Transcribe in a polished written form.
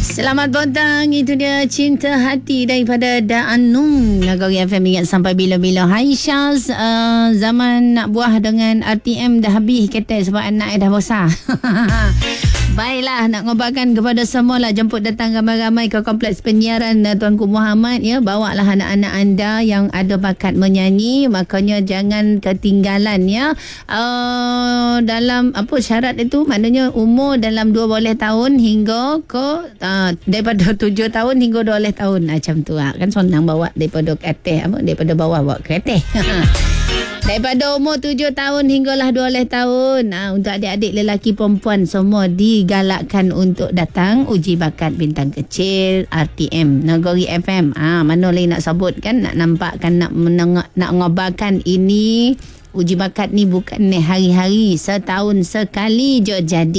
Selamat petang. Itu dia Cinta Hati daripada Daanung. Nagari FM ingat sampai bila-bila. Hai Syaz, zaman nak buah dengan RTM dah habis kata sebab anak dah besar. Baiklah, nak ngobarkan kepada semua lah, jemput datang ramai-ramai ke kompleks penyiaran Tuanku Muhammad ya. Bawalah anak-anak anda yang ada bakat menyanyi, makanya jangan ketinggalan ya. Dalam apa syarat itu, maknanya umur dalam 12 tahun hingga ke daripada 7 tahun hingga 12 tahun macam tu lah. Kan senang bawa daripada atas daripada bawah bawa ke atas. Daripada umur 7 tahun hinggalah 12 tahun. Untuk adik-adik lelaki perempuan semua digalakkan untuk datang uji bakat bintang kecil RTM Nagari FM. Mana lagi nak sebut kan, nak nampakkan, nak ngobarkan ini. Uji bakat ni bukan hari-hari, setahun sekali je jadi.